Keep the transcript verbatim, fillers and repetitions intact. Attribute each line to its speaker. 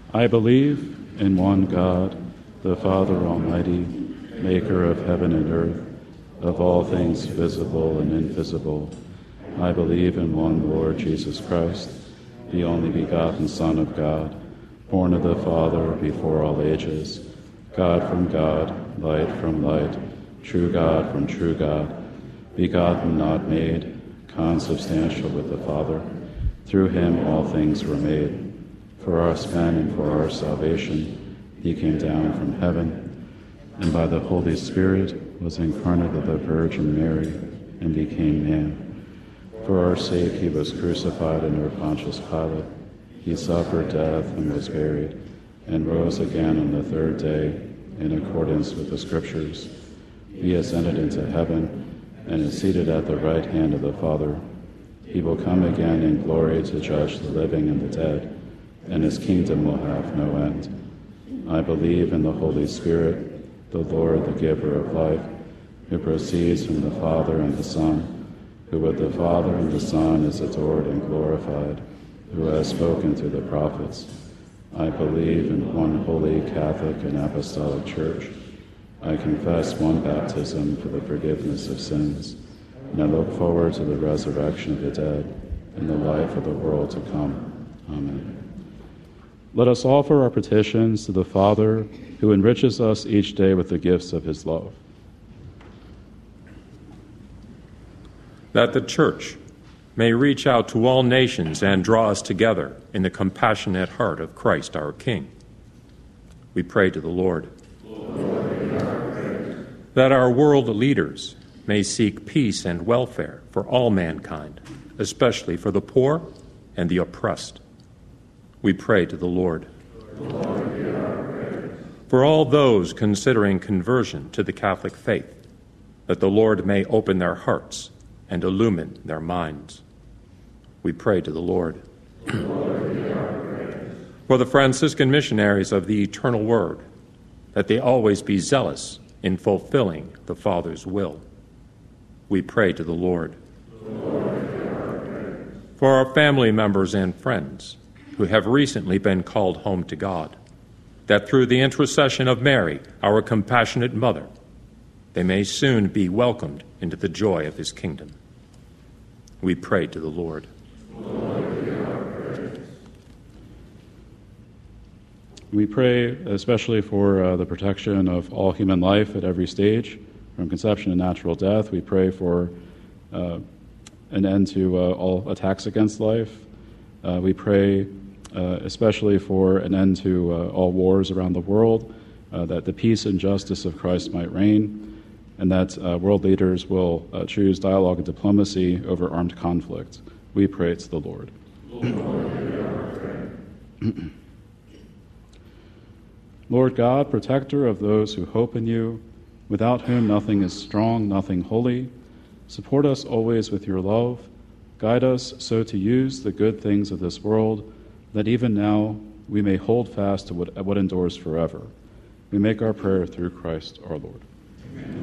Speaker 1: I believe in one God, the Father Almighty, maker of heaven and earth, of all things visible and invisible. I believe in one Lord Jesus Christ, the only begotten Son of God, born of the Father before all ages, God from God, light from light, true God from true God, begotten, not made, consubstantial with the Father. Through him all things were made. For our span and for our salvation, he came down from heaven, and by the Holy Spirit was incarnate of the Virgin Mary, and became man. For our sake he was crucified under Pontius Pilate. He suffered death and was buried, and rose again on the third day, in accordance with the Scriptures. He ascended into heaven, and is seated at the right hand of the Father. He will come again in glory to judge the living and the dead, and his kingdom will have no end. I believe in the Holy Spirit, the Lord, the giver of life, who proceeds from the Father and the Son, who with the Father and the Son is adored and glorified, who has spoken through the prophets. I believe in one holy Catholic and Apostolic Church. I confess one baptism for the forgiveness of sins, and I look forward to the resurrection of the dead and the life of the world to come. Amen. Let us offer our petitions to the Father, who enriches us each day with the gifts of his love.
Speaker 2: That the Church may reach out to all nations and draw us together in the compassionate heart of Christ our King. We pray to the Lord. Lord, that our world leaders may seek peace and welfare for all mankind, especially for the poor and the oppressed. We pray to the Lord. Lord, for all those considering conversion to the Catholic faith, that the Lord may open their hearts and illumine their minds. We pray to the Lord. Lord, for the Franciscan missionaries of the Eternal Word, that they always be zealous in fulfilling the Father's will. We pray to the Lord. Lord, for our family members and friends who have recently been called home to God, that through the intercession of Mary, our compassionate mother, they may soon be welcomed into the joy of his kingdom. We pray to the Lord. Lord,
Speaker 1: we pray especially for uh, the protection of all human life at every stage, from conception to natural death. We pray for uh, an end to uh, all attacks against life. Uh, we pray uh, especially for an end to uh, all wars around the world, uh, that the peace and justice of Christ might reign, and that uh, world leaders will uh, choose dialogue and diplomacy over armed conflict. We pray to the Lord. Lord, Lord God, protector of those who hope in you, without whom nothing is strong, nothing holy, support us always with your love. Guide us so to use the good things of this world, that even now we may hold fast to what, what endures forever. We make our prayer through Christ our Lord. Amen.